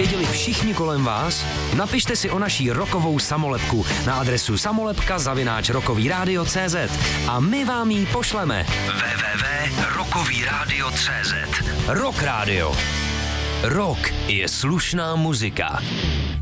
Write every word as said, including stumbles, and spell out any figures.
věděli všichni kolem vás? Napište si o naší rokovou samolepku na adresu samolepka zavináč rokový rádio tečka cé zet a my vám ji pošleme. w w w tečka rokový rádio tečka cé zet. Rock Radio. Rock je slušná muzika.